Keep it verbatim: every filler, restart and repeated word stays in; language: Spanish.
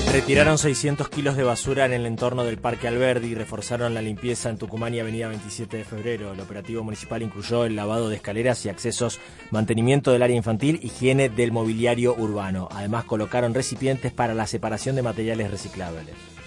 Retiraron seiscientos kilos de basura en el entorno del Parque Alberdi y reforzaron la limpieza en Tucumán y Avenida veintisiete de febrero. El operativo municipal incluyó el lavado de escaleras y accesos, mantenimiento del área infantil, higiene del mobiliario urbano. Además, colocaron recipientes para la separación de materiales reciclables.